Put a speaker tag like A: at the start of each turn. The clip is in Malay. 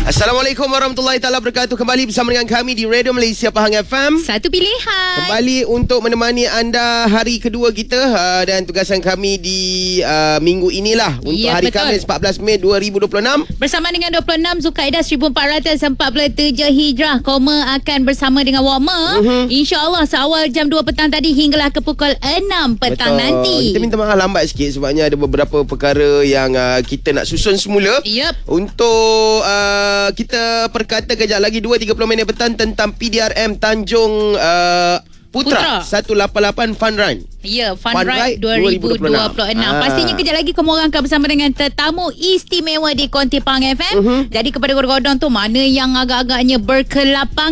A: Assalamualaikum warahmatullahi taala wabarakatuh. Kembali bersama dengan kami di Radio Malaysia Pahang FM.
B: Satu pilihan.
A: Kembali untuk menemani anda hari kedua kita dan tugasan kami di minggu inilah untuk hari Khamis 14 Mei 2026.
B: Bersama dengan 26 Zulkaidah 1447 Hijrah. Koma akan bersama dengan Warmer. InsyaAllah seawal jam 2 petang tadi hinggalah ke pukul 6 petang nanti.
A: Kita minta maaf lambat sikit sebabnya ada beberapa perkara yang kita nak susun semula. Untuk kita perkata kejap lagi 2.30 minit petang tentang PDRM Tanjung Putra 188 Fun Run.
B: Ya, Fun Ride 2026. Pastinya kejap lagi kamu orang akan bersama dengan tetamu istimewa di Konti Pahang FM. Jadi kepada godong-godong tu, mana yang agak-agaknya berkelapang